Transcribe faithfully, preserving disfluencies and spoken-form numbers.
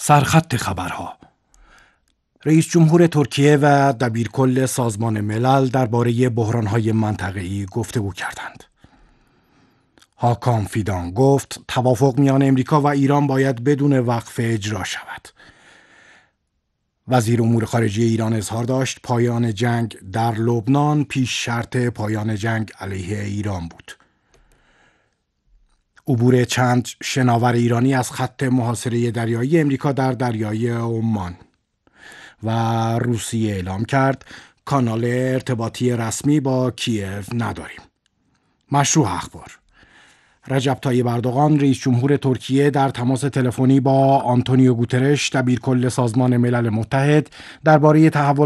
سرخط خبرها. رئیس جمهور ترکیه و دبیرکل سازمان ملل درباره بحران‌های منطقه‌ای گفتگو کردند. هاکان فیدان گفت توافق میان امریکا و ایران باید بدون وقفه اجرا شود. وزیر امور خارجه ایران اظهار داشت پایان جنگ در لبنان پیش شرط پایان جنگ علیه ایران بود. عبور چند شناور ایرانی از خط محاصره دریایی امریکا در دریای عمان و روسیه اعلام کرد کانال ارتباطی رسمی با کیف نداریم. مشروع اخبار. رجب طیب اردوغان رئیس جمهور ترکیه در تماس تلفنی با آنتونیو گوترش دبیرکل سازمان ملل متحد درباره تحول